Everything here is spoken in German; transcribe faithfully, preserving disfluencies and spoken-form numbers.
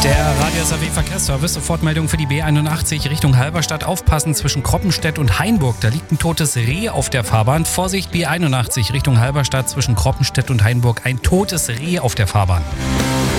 Der Radio S A W Verkehrsservice, Sofortmeldung für die B einundachtzig Richtung Halberstadt. Aufpassen zwischen Kroppenstedt und Hainburg. Da liegt ein totes Reh auf der Fahrbahn. Vorsicht, B einundachtzig Richtung Halberstadt zwischen Kroppenstedt und Hainburg. Ein totes Reh auf der Fahrbahn.